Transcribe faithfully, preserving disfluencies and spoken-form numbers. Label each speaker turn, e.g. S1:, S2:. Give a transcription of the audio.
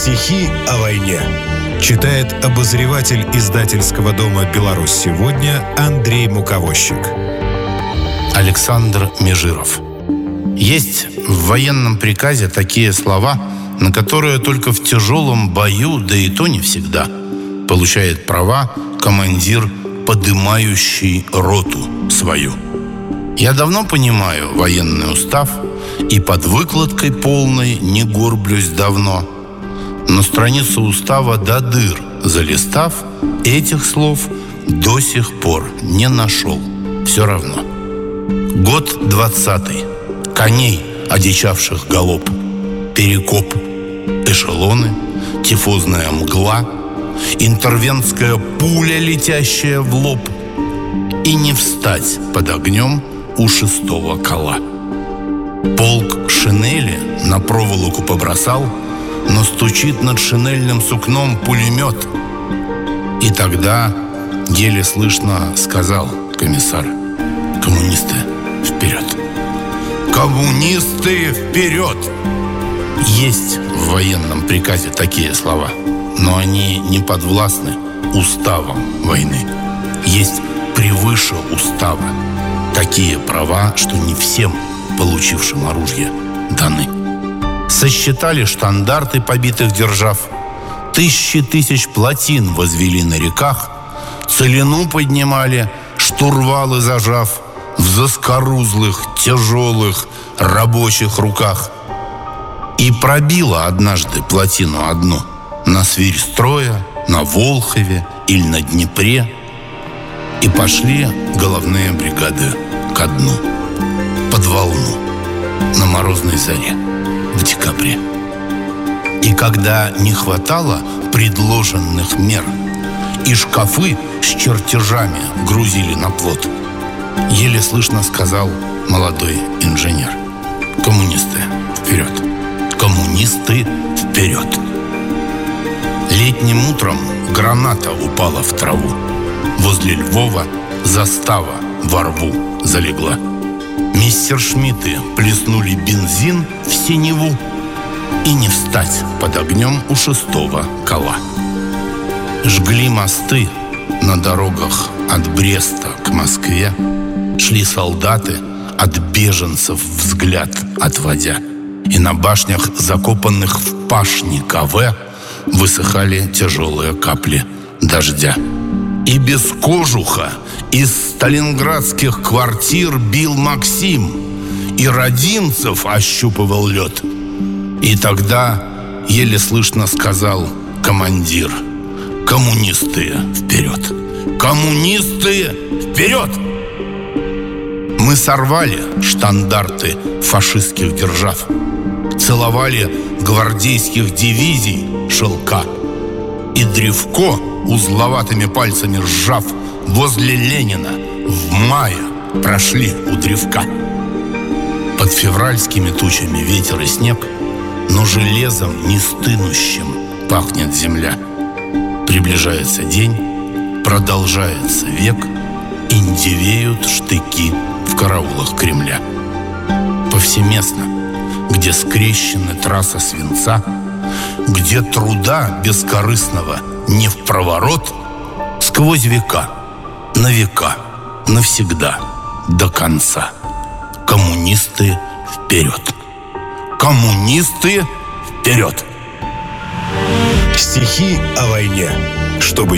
S1: Стихи о войне. Читает обозреватель издательского дома «Беларусь сегодня» Андрей Муковощик.
S2: Александр Межиров. Есть в военном приказе такие слова, на которые только в тяжелом бою, да и то не всегда, получает права командир, подымающий роту свою. Я давно понимаю военный устав и под выкладкой полной не горблюсь давно. Но страницу устава до дыр залистав, этих слов до сих пор не нашел. Все равно. Год двадцатый. Коней, одичавших галоп, перекоп, эшелоны, тифозная мгла, интервентская пуля, летящая в лоб, и не встать под огнем у шестого кола. Полк шинели на проволоку побросал, но стучит над шинельным сукном пулемет. И тогда еле слышно сказал комиссар: коммунисты вперед! Коммунисты вперед! Есть в военном приказе такие слова, но они не подвластны уставам войны. Есть превыше устава такие права, что не всем, получившим оружие, даны. Сосчитали штандарты побитых держав, тысячи тысяч плотин возвели на реках, целину поднимали, штурвалы зажав в заскорузлых, тяжелых рабочих руках. И пробила однажды плотину одну на Свирь-строя, на Волхове или на Днепре, и пошли головные бригады ко дну, под волну, на морозной заре в декабре. И когда не хватало предложенных мер, и шкафы с чертежами грузили на плот, еле слышно сказал молодой инженер: коммунисты вперед! Коммунисты вперед! Летним утром граната упала в траву. Возле Львова застава во рву залегла. Мессершмитты плеснули бензин в синеву, и не встать под огнем у шестого кола. Жгли мосты на дорогах от Бреста к Москве, шли солдаты, от беженцев взгляд отводя, и на башнях, закопанных в пашни КВ, высыхали тяжелые капли дождя. И без кожуха из сталинградских квартир бил Максим, и Родимцев ощупывал лед. И тогда еле слышно сказал командир: коммунисты вперед! Коммунисты вперед! Мы сорвали штандарты фашистских держав, целовали гвардейских дивизий шелка, и древко, узловатыми пальцами сжав, возле Ленина в мае прошли у древка. Под февральскими тучами ветер и снег, но железом не стынущим пахнет земля. Приближается день, продолжается век, и индивеют штыки в караулах Кремля. Повсеместно, где скрещены трасса свинца, где труда бескорыстного не в проворот, сквозь века, на века, навсегда, до конца. Коммунисты вперед! Коммунисты вперед!
S1: Стихи о войне. Чтобы